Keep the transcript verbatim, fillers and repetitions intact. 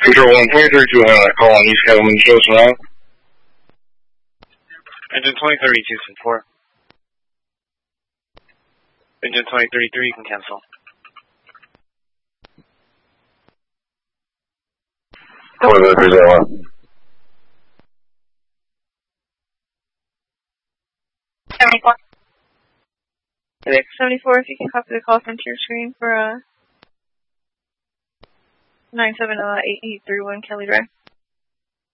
Control one twenty-three two hundred, call on East Cattleman Shows now. Engine twenty thirty-two from four. Engine twenty thirty-three, you can cancel. twenty thirty-three zero one. seventy-four. seventy-four, if you can copy the call from your screen for uh, nine seven eight eight three one Kelly Drive.